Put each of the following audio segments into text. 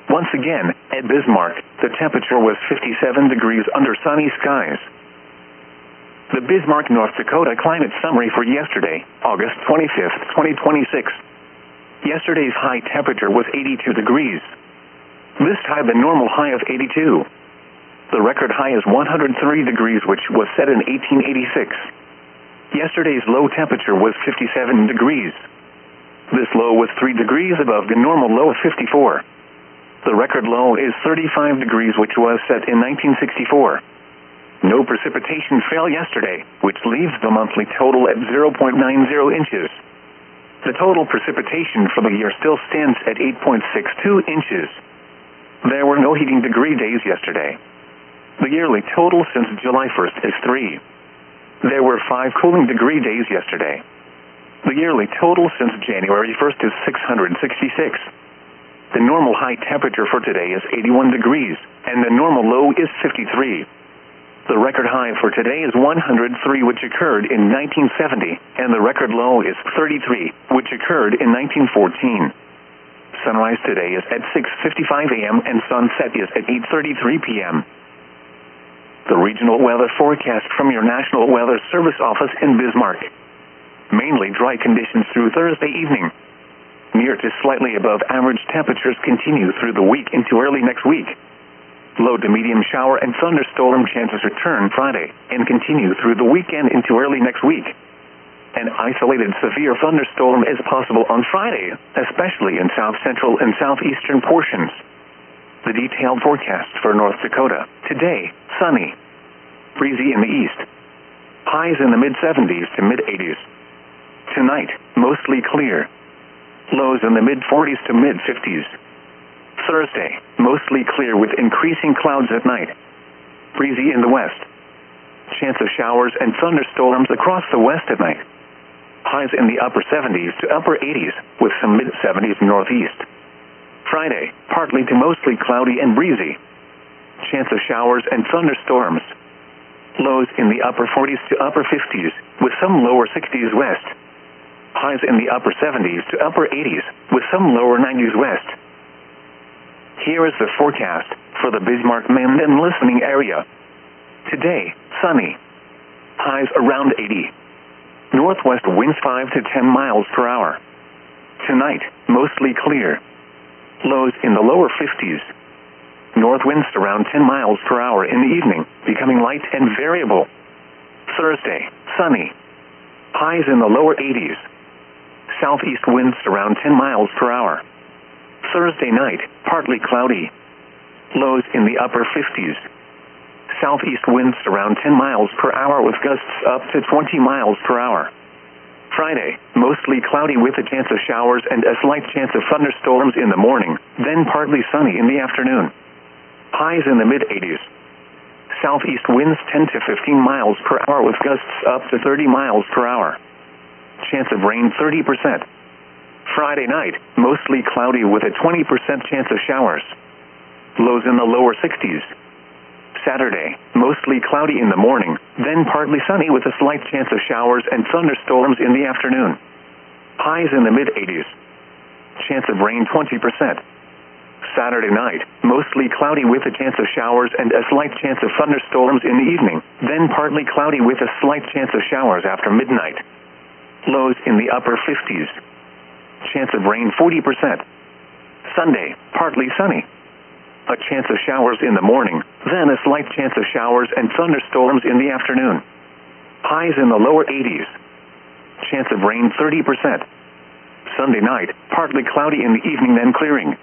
Once again, at Bismarck, the temperature was 57 degrees under sunny skies. The Bismarck, North Dakota climate summary for yesterday, August 25th, 2026. Yesterday's high temperature was 82 degrees. This time the normal high of 82. The record high is 103 degrees, which was set in 1886. Yesterday's low temperature was 57 degrees. This low was 3 degrees above the normal low of 54. The record low is 35 degrees, which was set in 1964. No precipitation fell yesterday, which leaves the monthly total at 0.90 inches. The total precipitation for the year still stands at 8.62 inches. There were no heating degree days yesterday. The yearly total since July 1st is 3. There were 5 cooling degree days yesterday. The yearly total since January 1st is 666. The normal high temperature for today is 81 degrees, and the normal low is 53. The record high for today is 103, which occurred in 1970, and the record low is 33, which occurred in 1914. Sunrise today is at 6:55 a.m. and sunset is at 8:33 p.m. The regional weather forecast from your National Weather Service office in Bismarck. Mainly dry conditions through Thursday evening. Near to slightly above average temperatures continue through the week into early next week. Low to medium shower and thunderstorm chances return Friday and continue through the weekend into early next week. An isolated severe thunderstorm is possible on Friday, especially in south central and southeastern portions. The detailed forecast for North Dakota. Today, sunny. Breezy in the east. Highs in the mid-70s to mid-80s. Tonight, mostly clear. Lows in the mid-40s to mid-50s. Thursday, mostly clear with increasing clouds at night. Breezy in the west. Chance of showers and thunderstorms across the west at night. Highs in the upper 70s to upper 80s with some mid-70s northeast. Friday, partly to mostly cloudy and breezy. Chance of showers and thunderstorms. Lows in the upper 40s to upper 50s with some lower 60s west. Highs in the upper 70s to upper 80s with some lower 90s west. Here is the forecast for the Bismarck, Mandan listening area. Today, sunny. Highs around 80. Northwest winds 5 to 10 miles per hour. Tonight, mostly clear. Lows in the lower 50s. North winds around 10 miles per hour in the evening, becoming light and variable. Thursday, sunny. Highs in the lower 80s. Southeast winds around 10 miles per hour. Thursday night, partly cloudy. Lows in the upper 50s. Southeast winds around 10 miles per hour with gusts up to 20 miles per hour. Friday, mostly cloudy with a chance of showers and a slight chance of thunderstorms in the morning, then partly sunny in the afternoon. Highs in the mid-80s. Southeast winds 10 to 15 miles per hour with gusts up to 30 miles per hour. Chance of rain 30%. Friday night, mostly cloudy with a 20% chance of showers. Lows in the lower 60s. Saturday, mostly cloudy in the morning, then partly sunny with a slight chance of showers and thunderstorms in the afternoon. Highs in the mid-80s. Chance of rain 20%. Saturday night, mostly cloudy with a chance of showers and a slight chance of thunderstorms in the evening, then partly cloudy with a slight chance of showers after midnight. Lows in the upper 50s. Chance of rain 40%. Sunday, partly sunny. A chance of showers in the morning, then a slight chance of showers and thunderstorms in the afternoon. Highs in the lower 80s. Chance of rain 30%. Sunday night, partly cloudy in the evening, then clearing.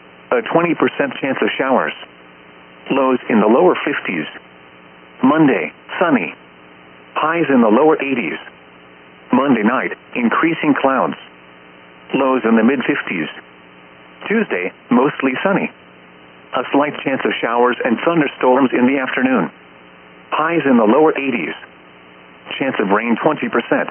A 20% chance of showers. Lows in the lower 50s. Monday, sunny. Highs in the lower 80s. Monday night, increasing clouds. Lows in the mid-50s. Tuesday, mostly sunny. A slight chance of showers and thunderstorms in the afternoon. Highs in the lower 80s. Chance of rain 20%.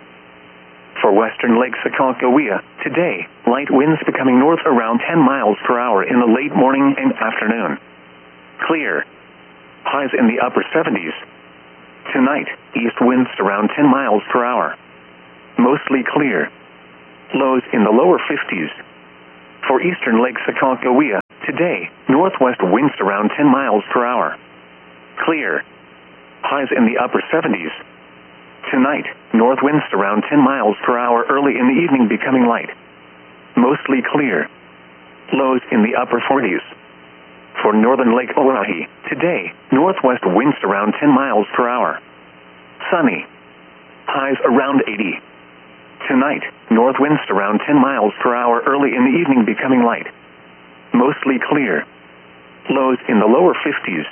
For western Lake Aconcagua, today, light winds becoming north around 10 miles per hour in the late morning and afternoon. Clear. Highs in the upper 70s. Tonight, east winds around 10 miles per hour. Mostly clear. Lows in the lower 50s. For eastern Lake Sakakawea, today, northwest winds around 10 miles per hour. Clear. Highs in the upper 70s. Tonight, north winds around 10 miles per hour early in the evening becoming light. Mostly clear. Lows in the upper 40s. For northern Lake Oahe, today, northwest winds around 10 miles per hour. Sunny. Highs around 80. Tonight, north winds around 10 miles per hour early in the evening becoming light. Mostly clear. Lows in the lower 50s.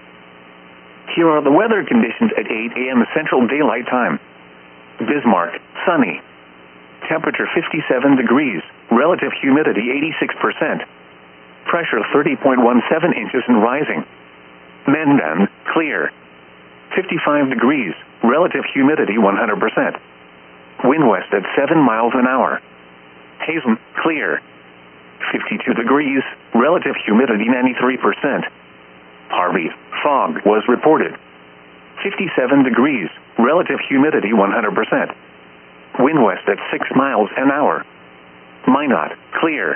Here are the weather conditions at 8 a.m. Central Daylight Time. Bismarck, sunny. Temperature 57 degrees, relative humidity 86%. Pressure 30.17 inches and rising. Mandan, clear. 55 degrees, relative humidity 100%. Wind west at 7 miles an hour. Hazen, clear. 52 degrees, relative humidity 93%. Harvey, fog was reported. 57 degrees, relative humidity 100%. Wind west at 6 miles an hour. Minot, clear.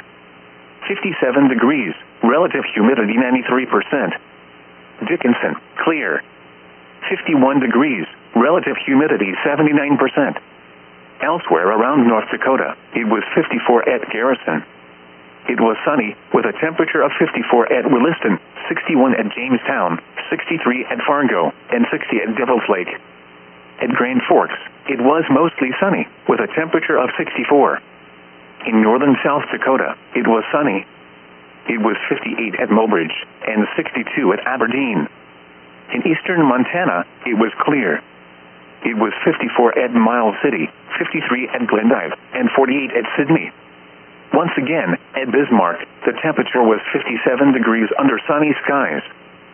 57 degrees, relative humidity 93%. Dickinson, clear. 51 degrees, relative humidity 79%. Elsewhere around North Dakota, it was 54 at Garrison. It was sunny, with a temperature of 54 at Williston, 61 at Jamestown, 63 at Fargo, and 60 at Devil's Lake. At Grand Forks, it was mostly sunny, with a temperature of 64. In northern South Dakota, it was sunny. It was 58 at Mobridge, and 62 at Aberdeen. In eastern Montana, it was clear. It was 54 at Miles City, 53 at Glendive, and 48 at Sydney. Once again, at Bismarck, the temperature was 57 degrees under sunny skies.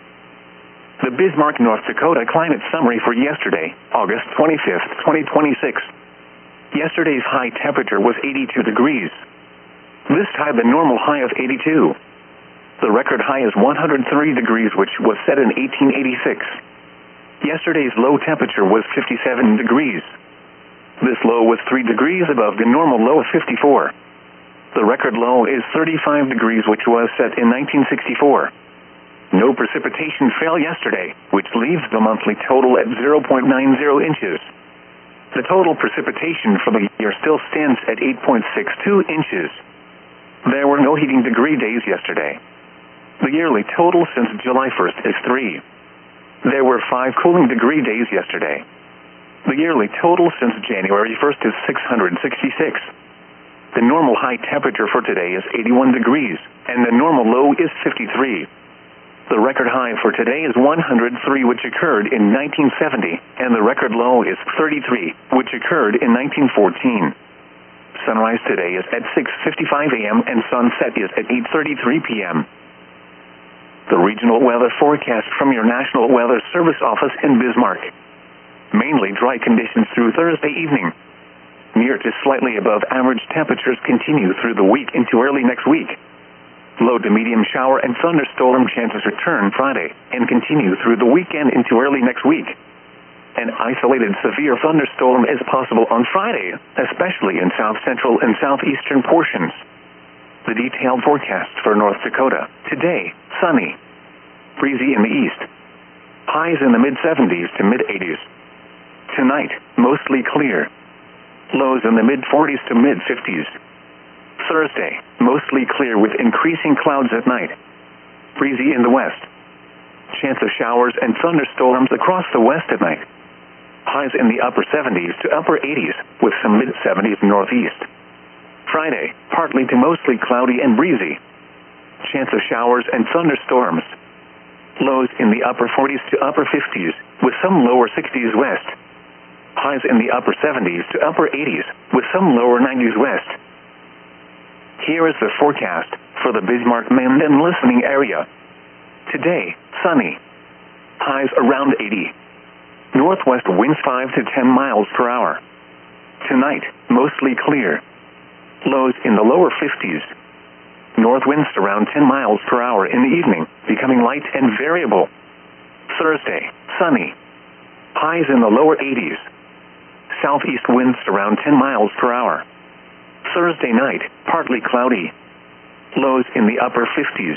The Bismarck, North Dakota climate summary for yesterday, August 25th, 2026. Yesterday's high temperature was 82 degrees. This tied the normal high of 82. The record high is 103 degrees, which was set in 1886. Yesterday's low temperature was 57 degrees. This low was 3 degrees above the normal low of 54. The record low is 35 degrees, which was set in 1964. No precipitation fell yesterday, which leaves the monthly total at 0.90 inches. The total precipitation for the year still stands at 8.62 inches. There were no heating degree days yesterday. The yearly total since July 1st is 3. There were 5 cooling degree days yesterday. The yearly total since January 1st is 666. The normal high temperature for today is 81 degrees, and the normal low is 53. The record high for today is 103, which occurred in 1970, and the record low is 33, which occurred in 1914. Sunrise today is at 6:55 a.m. and sunset is at 8:33 p.m. The regional weather forecast from your National Weather Service office in Bismarck. Mainly dry conditions through Thursday evening. Near to slightly above average temperatures continue through the week into early next week. Low to medium shower and thunderstorm chances return Friday and continue through the weekend into early next week. An isolated severe thunderstorm is possible on Friday, especially in south central and southeastern portions. The detailed forecast for North Dakota. Today, sunny. Breezy in the east. Highs in the mid-70s to mid-80s. Tonight, mostly clear. Lows in the mid-40s to mid-50s. Thursday, mostly clear with increasing clouds at night. Breezy in the west. Chance of showers and thunderstorms across the west at night. Highs in the upper 70s to upper 80s with some mid-70s northeast. Friday, partly to mostly cloudy and breezy. Chance of showers and thunderstorms. Lows in the upper 40s to upper 50s with some lower 60s west. Highs in the upper 70s to upper 80s with some lower 90s west. Here is the forecast for the Bismarck-Mandan listening area. Today, sunny. Highs around 80. Northwest winds 5 to 10 miles per hour. Tonight, mostly clear. Lows in the lower 50s. North winds around 10 miles per hour in the evening, becoming light and variable. Thursday, sunny. Highs in the lower 80s. Southeast winds around 10 miles per hour. Thursday night, partly cloudy. Lows in the upper 50s.